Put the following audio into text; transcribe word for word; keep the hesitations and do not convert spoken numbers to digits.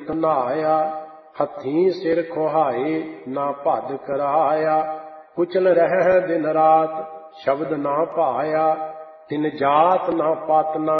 ਤੀਰਥ ਨਹਾਇਆ, ਹੱਥੀਂ ਸਿਰ ਖੁਹਾਏ ਨਾ ਭੱਦ ਕਰਾਇਆ। ਕੁਚਲ ਰਹਿ ਦਿਨ ਰਾਤ ਸ਼ਬਦ ਨਾ ਭਾਇਆ, ਤਿਨ ਜਾਤ ਨਾ ਪਤ ਨਾ